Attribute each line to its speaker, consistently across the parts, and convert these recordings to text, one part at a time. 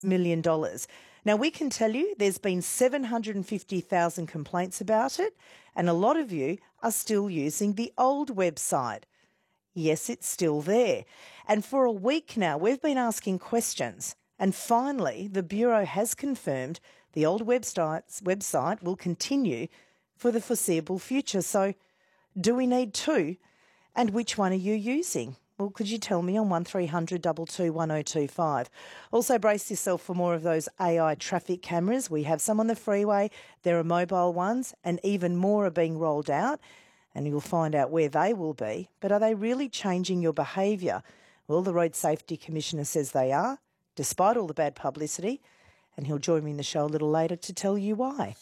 Speaker 1: million. Now, we can tell you there's been 750,000 complaints about it, and a lot of you are still using the old website. Yes, it's still there. And for a week now, we've been asking questions, and finally, the Bureau has confirmed the old website will continue for the foreseeable future. So, do we need two? And which one are you using? Well, could you tell me on 1300 22 1025? Also, brace yourself for more of those AI traffic cameras. We have some on the freeway. There are mobile ones, and even more are being rolled out. And you'll find out where they will be. But are they really changing your behaviour? Well, the Road Safety Commissioner says they are, despite all the bad publicity. And he'll join me in the show a little later to tell you why.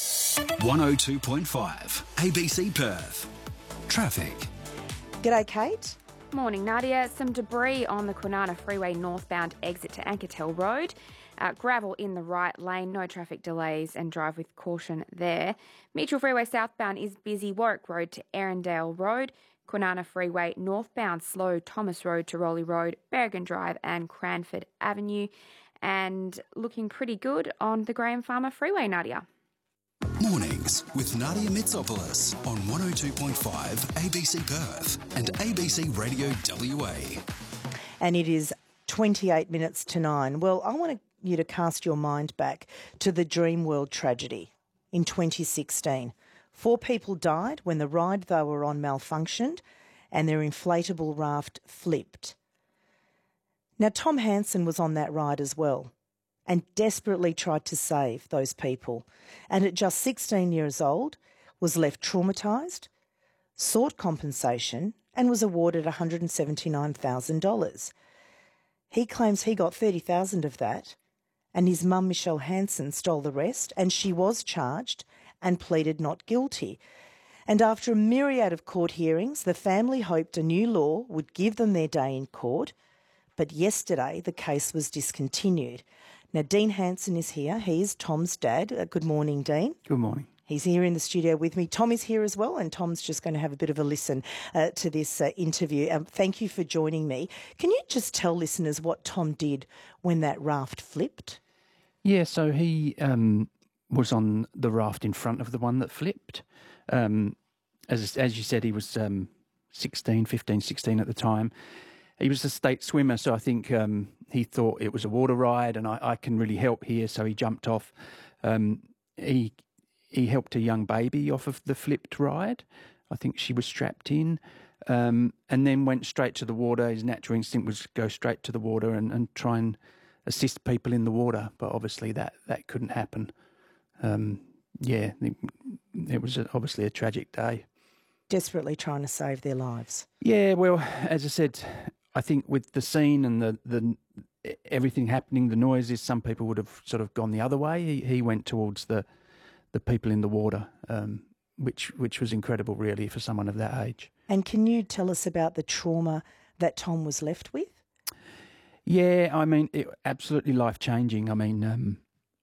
Speaker 2: 102.5 ABC Perth. Traffic.
Speaker 1: G'day, Kate.
Speaker 3: Morning, Nadia. Some debris on the Kwinana Freeway northbound exit to Anketel Road. Gravel in the right lane, no traffic delays and drive with caution there. Mitchell Freeway southbound is busy. Warwick Road to Erindale Road. Kwinana Freeway northbound slow. Thomas Road to Rowley Road, Berrigan Drive and Cranford Avenue. And looking pretty good on the Graham Farmer Freeway, Nadia.
Speaker 2: Mornings with Nadia Mitsopoulos on 102.5 ABC Perth and ABC Radio WA.
Speaker 1: And it is 28 minutes to 9. Well, I want you to cast your mind back to the Dreamworld tragedy in 2016. 4 people died when the ride they were on malfunctioned and their inflatable raft flipped. Now, Tom Hansen was on that ride as well and desperately tried to save those people. And at just 16 years old, was left traumatised, sought compensation and was awarded $179,000. He claims he got $30,000 of that, and his mum, Michelle Hansen, stole the rest, and she was charged and pleaded not guilty. And after a myriad of court hearings, the family hoped a new law would give them their day in court, but yesterday the case was discontinued. Now, Dean Hansen is here. He is Tom's dad. Good morning, Dean.
Speaker 4: Good morning.
Speaker 1: He's here in the studio with me. Tom is here as well, and Tom's just going to have a bit of a listen to this interview. Thank you for joining me. Can you just tell listeners what Tom did when that raft flipped?
Speaker 4: Yeah, so he was on the raft in front of the one that flipped. As you said, he was 16 at the time. He was a state swimmer, so I think he thought it was a water ride and I can really help here, so he jumped off. He helped a young baby off of the flipped ride. I think she was strapped in, and then went straight to the water. His natural instinct was to go straight to the water and try and assist people in the water, but obviously that couldn't happen. It was obviously a tragic day.
Speaker 1: Desperately trying to save their lives.
Speaker 4: Yeah, well, as I said, I think with the scene and the everything happening, the noises, some people would have sort of gone the other way. He went towards the people in the water, which was incredible, really, for someone of that age. And
Speaker 1: can you tell us about the trauma that Tom was left with?
Speaker 4: Yeah, I mean, absolutely life-changing. I mean,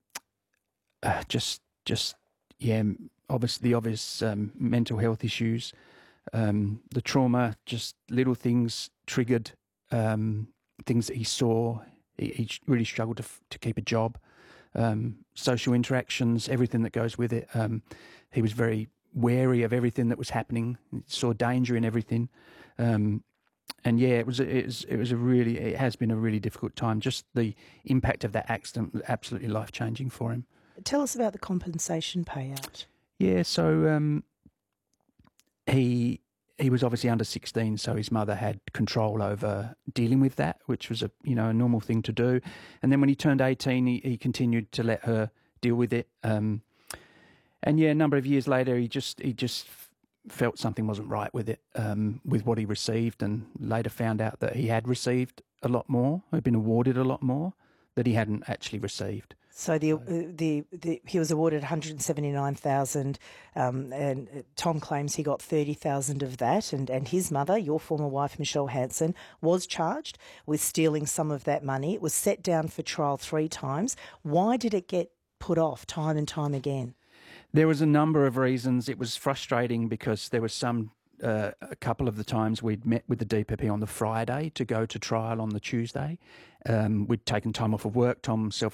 Speaker 4: obvious mental health issues, the trauma, just little things triggered, things that he saw. He really struggled to keep a job, social interactions, everything that goes with it. He was very wary of everything that was happening. He saw danger in everything. And yeah, it has been a really difficult time. Just the impact of that accident was absolutely life-changing for him.
Speaker 1: Tell us about the compensation payout.
Speaker 4: Yeah, so he was obviously under 16, so his mother had control over dealing with that, which was a normal thing to do. And then when he turned 18, he continued to let her deal with it. And yeah, a number of years later, he just felt something wasn't right with it, with what he received, and later found out that he had received a lot more, had been awarded a lot more that he hadn't actually received.
Speaker 1: So he was awarded $179,000, and Tom claims he got $30,000 of that, and his mother, your former wife Michelle Hansen, was charged with stealing some of that money. It was set down for trial 3 times. Why did it get put off time and time again?
Speaker 4: There was a number of reasons. It was frustrating because there was some a couple of the times we'd met with the DPP on the Friday to go to trial on the Tuesday. We'd taken time off of work. Tom